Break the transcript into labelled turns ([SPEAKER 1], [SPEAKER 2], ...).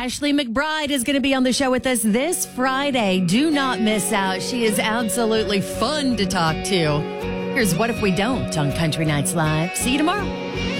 [SPEAKER 1] Ashley McBryde is going to be on the show with us this Friday. Do not miss out. She is absolutely fun to talk to. Here's What If We Don't on Country Nights Live. See you tomorrow.